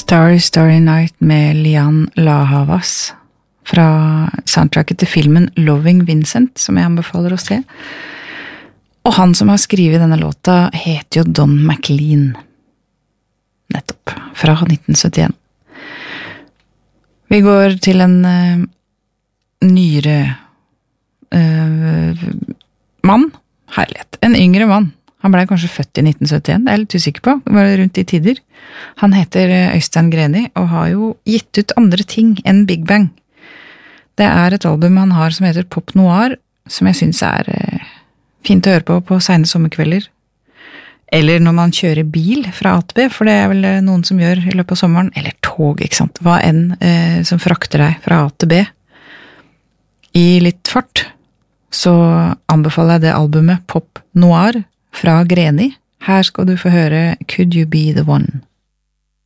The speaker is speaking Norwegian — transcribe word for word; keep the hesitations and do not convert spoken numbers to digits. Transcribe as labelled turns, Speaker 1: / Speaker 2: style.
Speaker 1: Starry Starry Night med Lian Lahavas fra soundtracket til filmen Loving Vincent, som jeg anbefaler å se. Og han som har skrivet denne låta heter jo Don McLean. Nettopp, fra nitten syttien. Vi går til en uh, nyere uh, mann, herlighet, en yngre mann. Han ble kanskje født i nitten syttien, det er jeg litt usikker på, var det rundt de tider. Han heter Øystein Greni, og har jo gitt ut andre ting enn Big Bang. Det er et album han har som heter Pop Noir, som jeg synes er eh, fint å høre på på sene sommerkvelder. Eller når man kjører bil fra A til B, for det er vel noen som gjør i løpet av sommeren, eller tog, ikke sant? Hva enn eh, som frakter deg fra A til B i litt fart, så anbefaler jeg det albumet Pop Noir, fra Greni. Her skal du få høre Could You Be The One?